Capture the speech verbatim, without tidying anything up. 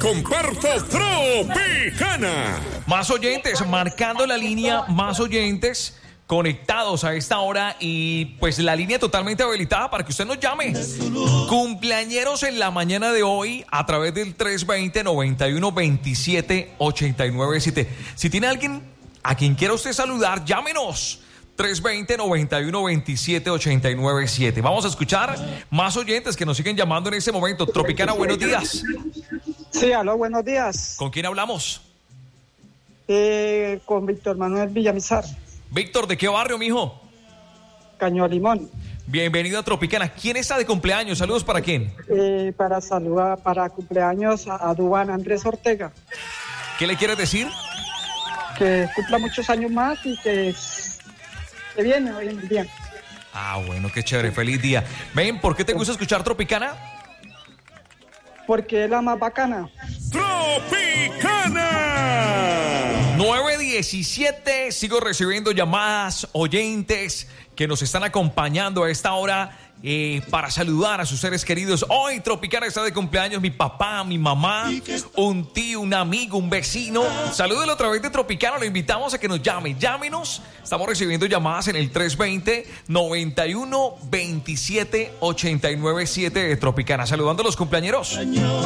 comparto Tropicana. Más oyentes, marcando la línea, más oyentes conectados a esta hora y pues la línea totalmente habilitada para que usted nos llame. Cumpleañeros en la mañana de hoy a través del tres veinte, noventa y uno, veintisiete, ochenta y nueve siete. Si tiene alguien a quien quiera usted saludar, llámenos. tres veinte, noventa y uno, veintisiete, ochenta y nueve siete. Vamos a escuchar más oyentes que nos siguen llamando en este momento. Tropicana, buenos días. Sí, aló, buenos días. ¿Con quién hablamos? Eh, con Víctor Manuel Villamizar. Víctor, ¿de qué barrio, mijo? Caño Limón. Bienvenido a Tropicana. ¿Quién está de cumpleaños? Saludos, ¿para quién? Eh, para saludar, para cumpleaños a, a Duván Andrés Ortega. ¿Qué le quieres decir? Que cumpla muchos años más y que, que viene hoy en el día. Ah, bueno, qué chévere. Feliz día. Ven, ¿por qué te gusta escuchar Tropicana? Porque es la más bacana. ¡Tropicana! nueve diecisiete, sigo recibiendo llamadas, oyentes que nos están acompañando a esta hora eh, para saludar a sus seres queridos. Hoy Tropicana está de cumpleaños mi papá, mi mamá, un tío, un amigo, un vecino. Salúdelo a través de Tropicana, lo invitamos a que nos llame. Llámenos, estamos recibiendo llamadas en el tres veinte, noventa y uno, veintisiete, ochenta y nueve siete de Tropicana. Saludando a los cumpleañeros.